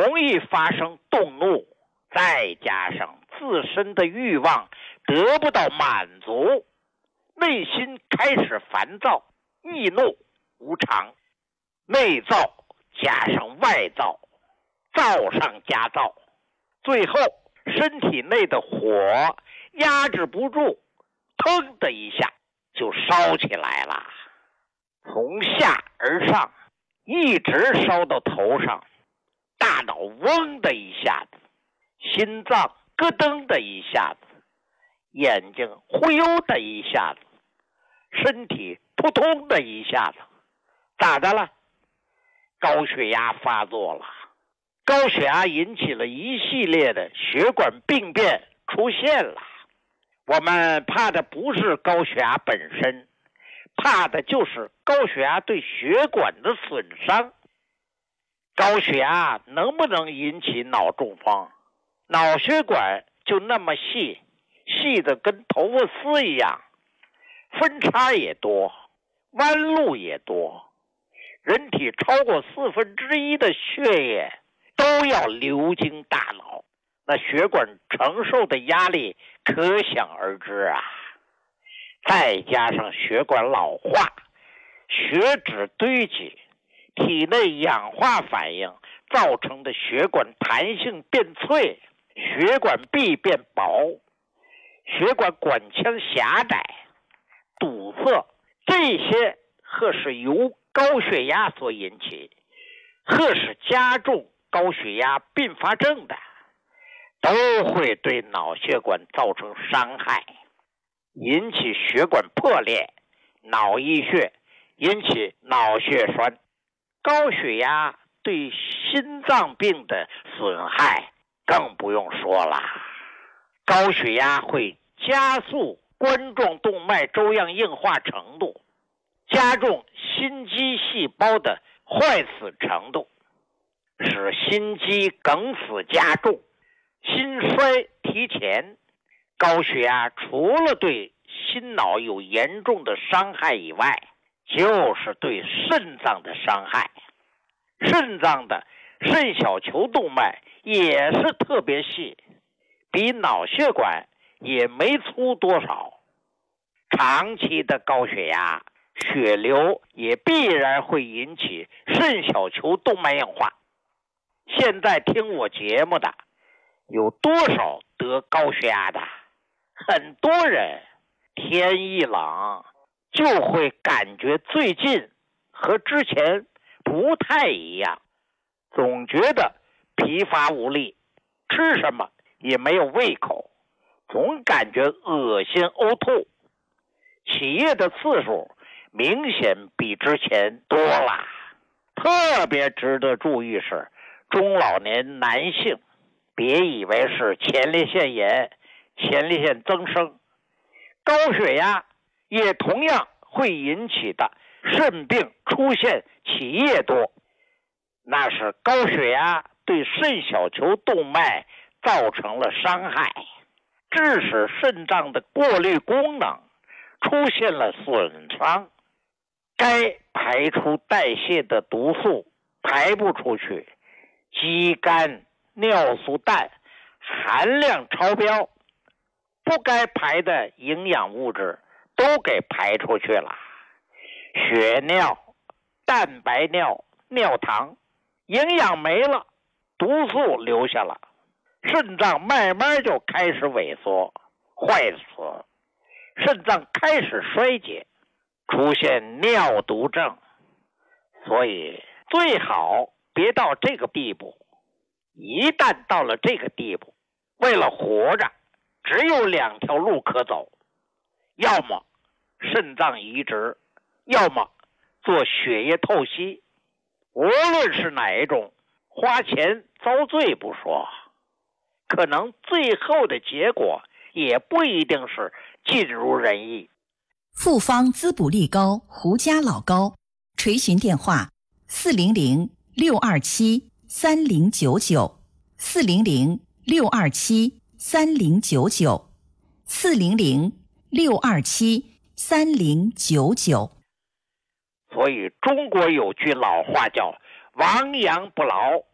容易发生动怒，再加上自身的欲望得不到满足，内心开始烦躁、易怒、无常，内躁加上外躁，躁上加躁，最后身体内的火压制不住，腾的一下就烧起来了，从下而上一直烧到头上，大脑嗡的一下子，心脏咯噔的一下子，眼睛忽悠的一下子，身体扑通的一下子，咋的了？高血压发作了。高血压引起了一系列的血管病变出现了。我们怕的不是高血压本身，怕的就是高血压对血管的损伤。高血压能不能引起脑中风？脑血管就那么细，细的跟头发丝一样，分叉也多，弯路也多，人体超过1/4的血液都要流经大脑，那血管承受的压力可想而知啊。再加上血管老化，血脂堆积，体内氧化反应造成的血管弹性变脆，血管壁变薄，血管管腔狭窄、堵塞，这些或是由高血压所引起，或是加重高血压并发症的，都会对脑血管造成伤害，引起血管破裂、脑溢血，引起脑血栓。高血压对心脏病的损害更不用说了，高血压会加速冠状动脉粥样硬化程度，加重心肌细胞的坏死程度，使心肌梗死加重，心衰提前。高血压除了对心脑有严重的伤害以外，就是对肾脏的伤害。肾脏的肾小球动脉也是特别细，比脑血管也没粗多少。长期的高血压，血流也必然会引起肾小球动脉硬化。现在听我节目的有多少得高血压的？很多人天一冷就会感觉最近和之前不太一样，总觉得疲乏无力，吃什么也没有胃口，总感觉恶心呕吐，起夜的次数明显比之前多了。特别值得注意是中老年男性，别以为是前列腺炎、前列腺增生，高血压也同样会引起的肾病出现起夜多，那是高血压对肾小球动脉造成了伤害，致使肾脏的过滤功能出现了损伤，该排出代谢的毒素排不出去，肌酐、尿素氮含量超标，不该排的营养物质都给排出去了，血尿、蛋白尿、尿糖，营养没了，毒素留下了，肾脏慢慢就开始萎缩、坏死，肾脏开始衰竭，出现尿毒症。所以最好别到这个地步，一旦到了这个地步，为了活着只有2条路可走，要么肾脏移植，要么做血液透析。无论是哪一种，花钱遭罪不说，可能最后的结果也不一定是尽如人意。 复方滋补力高胡家老膏，垂询电话400-627-3099 400-627-3099 400-627-3099。 所以中国有句老话叫亡羊补牢，